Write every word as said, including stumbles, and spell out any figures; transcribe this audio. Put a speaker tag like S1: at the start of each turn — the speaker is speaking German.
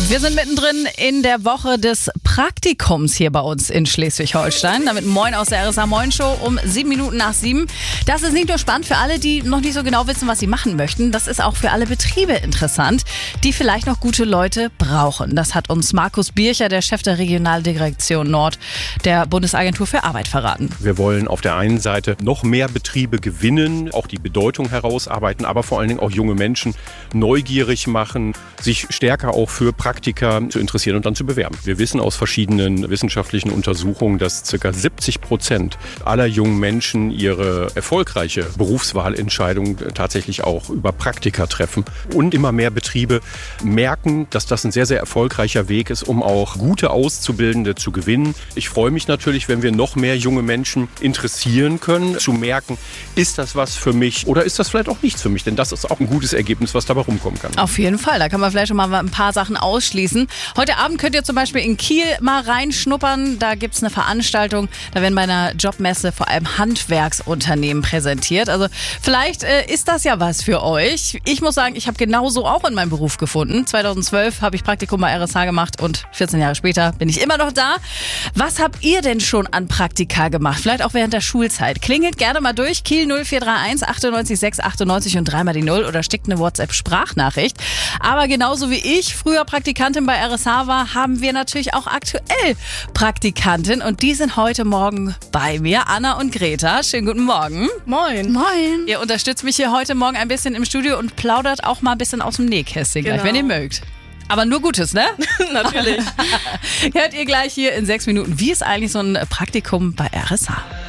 S1: Wir sind mittendrin in der Woche des Praktikums hier bei uns in Schleswig-Holstein. Damit Moin aus der R S A Moin Show um sieben Minuten nach sieben. Das ist nicht nur spannend für alle, die noch nicht so genau wissen, was sie machen möchten. Das ist auch für alle Betriebe interessant, die vielleicht noch gute Leute brauchen. Das hat uns Markus Bircher, der Chef der Regionaldirektion Nord der Bundesagentur für Arbeit, verraten.
S2: Wir wollen auf der einen Seite noch mehr Betriebe gewinnen, auch die Bedeutung herausarbeiten, aber vor allen Dingen auch junge Menschen neugierig machen, sich stärker auch für Praktika zu interessieren und dann zu bewerben. Wir wissen aus verschiedenen wissenschaftlichen Untersuchungen, dass ca. siebzig Prozent aller jungen Menschen ihre erfolgreiche Berufswahlentscheidung tatsächlich auch über Praktika treffen. Und immer mehr Betriebe merken, dass das ein sehr, sehr erfolgreicher Weg ist, um auch gute Auszubildende zu gewinnen. Ich freue mich natürlich, wenn wir noch mehr junge Menschen interessieren können, zu merken, ist das was für mich oder ist das vielleicht auch nichts für mich? Denn das ist auch ein gutes Ergebnis, was dabei rumkommen kann.
S1: Auf jeden Fall, da kann man vielleicht schon mal ein paar Sachen ausschließen. Heute Abend könnt ihr zum Beispiel in Kiel mal reinschnuppern. Da gibt es eine Veranstaltung, da werden bei einer Jobmesse vor allem Handwerksunternehmen präsentiert. Also vielleicht äh, ist das ja was für euch. Ich muss sagen, ich habe genauso auch in meinem Beruf gefunden. zweitausendzwölf habe ich Praktikum bei R S H gemacht und vierzehn Jahre später bin ich immer noch da. Was habt ihr denn schon an Praktika gemacht? Vielleicht auch während der Schulzeit. Klingelt gerne mal durch. Kiel null vier drei eins achtundneunzig sechs achtundneunzig und dreimal die Null oder schickt eine WhatsApp-Sprachnachricht. Aber genauso wie ich früher Praktikantin bei R S H war, haben wir natürlich auch aktuell Praktikantin und die sind heute Morgen bei mir, Anna und Greta. Schönen guten Morgen.
S3: Moin.
S1: Moin. Ihr unterstützt mich hier heute Morgen ein bisschen im Studio und plaudert auch mal ein bisschen aus dem Nähkästchen
S3: Genau.
S1: gleich, wenn ihr mögt. Aber nur Gutes, ne?
S3: Natürlich.
S1: Hört ihr gleich hier in sechs Minuten. Wie ist eigentlich so ein Praktikum bei R S H?